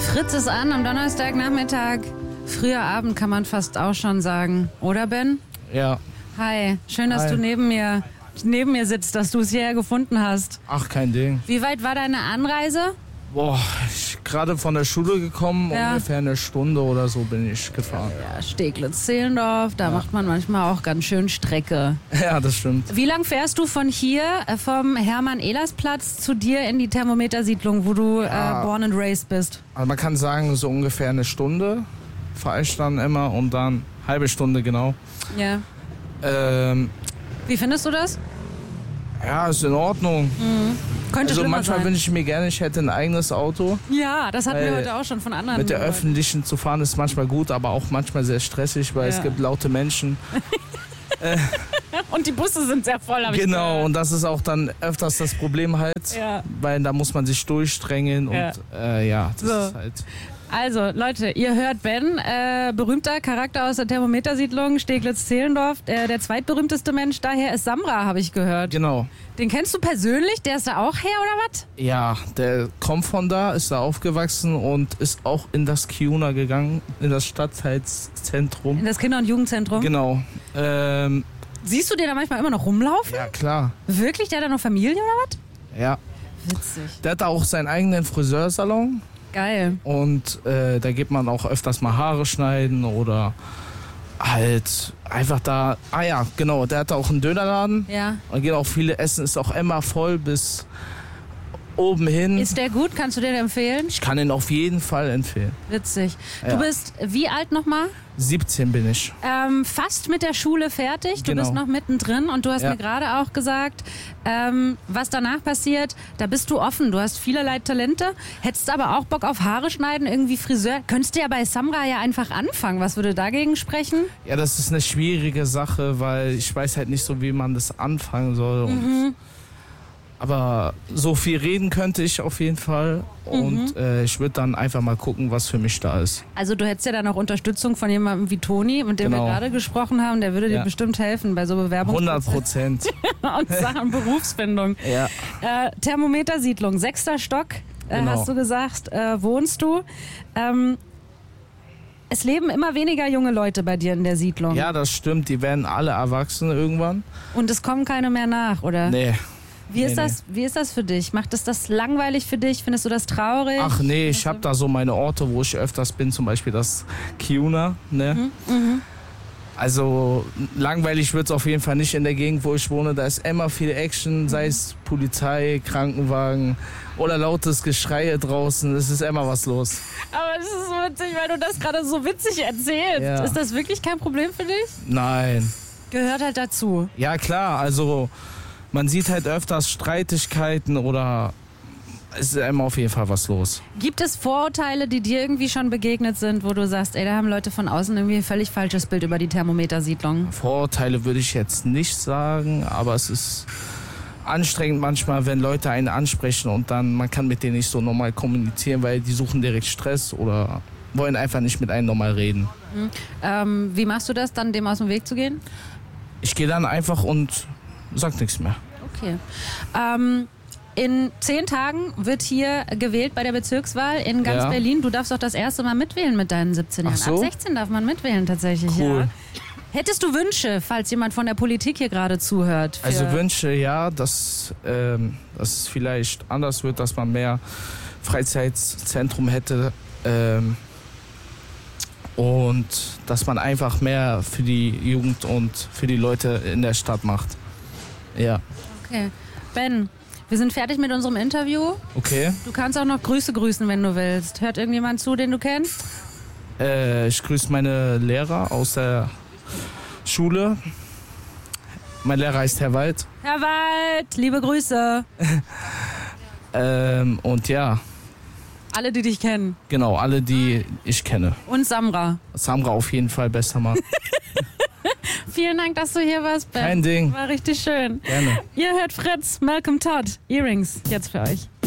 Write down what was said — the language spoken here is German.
Fritz ist an am Donnerstagnachmittag. Früher Abend kann man fast auch schon sagen. Oder, Ben? Ja. Hi, schön, dass du neben mir sitzt, dass du es hierher gefunden hast. Ach, kein Ding. Wie weit war deine Anreise? Boah, ich gerade von der Schule gekommen, ungefähr eine Stunde oder so bin ich gefahren. Ja, Steglitz-Zehlendorf, da macht man manchmal auch ganz schön Strecke. Ja, das stimmt. Wie lang fährst du von hier, vom Hermann-Ehlers-Platz zu dir in die Thermometersiedlung, wo du born and raised bist? Also man kann sagen, so ungefähr eine Stunde fahre ich dann immer und dann halbe Stunde genau. Ja. Wie findest du das? Ja, ist in Ordnung. Könnte Also schlimmer manchmal sein. wünsche ich mir gerne, ich hätte ein eigenes Auto. Ja, das hatten wir heute auch schon von anderen. Mit der Leuten. öffentlichen zu fahren ist manchmal gut, aber auch manchmal sehr stressig, weil es gibt laute Menschen. Und die Busse sind sehr voll, habe ich Genau, gehört. und das ist auch dann öfters das Problem halt, weil da muss man sich durchdrängen und das ist halt... Also, Leute, ihr hört Ben, berühmter Charakter aus der Thermometersiedlung, Steglitz-Zehlendorf. Der zweitberühmteste Mensch daher ist Samra, habe ich gehört. Genau. Den kennst du persönlich? Der ist da auch her, oder was? Ja, der kommt von da, ist da aufgewachsen und ist auch in das Kiuna gegangen, in das Stadtteilszentrum. In das Kinder- und Jugendzentrum? Genau. Siehst du den da manchmal immer noch rumlaufen? Ja, klar. Wirklich? Der hat da noch Familie, oder was? Ja. Witzig. Der hat da auch seinen eigenen Friseursalon. Geil. Und da geht man auch öfters mal Haare schneiden oder halt einfach da. Ah ja, genau, der hat auch einen Dönerladen. Ja. Und geht auch viele essen, ist auch immer voll bis oben hin. Ist der gut? Kannst du den empfehlen? Ich kann ihn auf jeden Fall empfehlen. Witzig. Ja. Du bist wie alt nochmal? 17 bin ich. Fast mit der Schule fertig. Du Genau. bist noch mittendrin und du hast mir gerade auch gesagt, was danach passiert, da bist du offen. Du hast vielerlei Talente, hättest aber auch Bock auf Haare schneiden, irgendwie Friseur. Könntest du ja bei Samra ja einfach anfangen. Was würde dagegen sprechen? Ja, das ist eine schwierige Sache, weil ich weiß halt nicht so, wie man das anfangen soll. Aber so viel reden könnte ich auf jeden Fall. Und ich würde dann einfach mal gucken, was für mich da ist. Also du hättest ja dann auch Unterstützung von jemandem wie Toni, mit dem wir gerade gesprochen haben. Der würde dir bestimmt helfen bei so Bewerbungsprozessen. 100%. Und Sachen Berufsfindung. Ja. Thermometersiedlung, 6. Stock, Genau. hast du gesagt, wohnst du. Es leben immer weniger junge Leute bei dir in der Siedlung. Ja, das stimmt. Die werden alle erwachsen irgendwann. Und es kommen keine mehr nach, oder? Nee. Wie ist das für dich? Macht es das langweilig für dich? Findest du das traurig? Ach nee, ich habe da so meine Orte, wo ich öfters bin, zum Beispiel das Kiuna. Ne? Also langweilig wird es auf jeden Fall nicht in der Gegend, wo ich wohne. Da ist immer viel Action, sei es Polizei, Krankenwagen oder lautes Geschrei draußen. Es ist immer was los. Aber es ist so witzig, weil du das gerade so witzig erzählst. Ja. Ist das wirklich kein Problem für dich? Nein. Gehört halt dazu. Ja klar, also man sieht halt öfters Streitigkeiten oder es ist immer auf jeden Fall was los. Gibt es Vorurteile, die dir irgendwie schon begegnet sind, wo du sagst, ey, da haben Leute von außen irgendwie ein völlig falsches Bild über die Thermometersiedlung? Vorurteile würde ich jetzt nicht sagen, aber es ist anstrengend manchmal, wenn Leute einen ansprechen und dann man kann mit denen nicht so normal kommunizieren, weil die suchen direkt Stress oder wollen einfach nicht mit einem normal reden. Wie machst du das, dann dem aus dem Weg zu gehen? Ich gehe dann einfach und sag nichts mehr. Okay. In 10 Tagen wird hier gewählt bei der Bezirkswahl in ganz Berlin. Du darfst auch das erste Mal mitwählen mit deinen 17 Jahren. Ach so? Ab 16 darf man mitwählen tatsächlich. Cool. Ja. Hättest du Wünsche, falls jemand von der Politik hier gerade zuhört? Also Wünsche, ja, dass es vielleicht anders wird, dass man mehr Freizeitzentrum hätte und dass man einfach mehr für die Jugend und für die Leute in der Stadt macht. Ja. Okay. Ben, wir sind fertig mit unserem Interview. Okay. Du kannst auch noch Grüße grüßen, wenn du willst. Hört irgendjemand zu, den du kennst? Ich grüße meine Lehrer aus der Schule. Mein Lehrer heißt Herr Wald. Herr Wald, liebe Grüße. Und ja, Alle, die dich kennen. genau, alle, die ich kenne. Und Samra. Samra auf jeden Fall, besser Mann. Vielen Dank, dass du hier warst, Ben. Kein Ding. War richtig schön. Gerne. Ihr hört Fritz, Malcolm Todd, Earrings, jetzt für euch.